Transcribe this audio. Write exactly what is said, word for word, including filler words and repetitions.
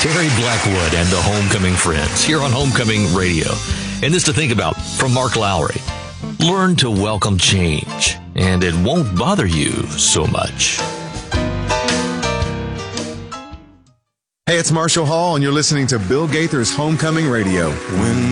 Terry Blackwood and the Homecoming Friends here on Homecoming Radio. And this to think about from Mark Lowry. Learn to welcome change, and it won't bother you so much. Hey, it's Marshall Hall, and you're listening to Bill Gaither's Homecoming Radio. When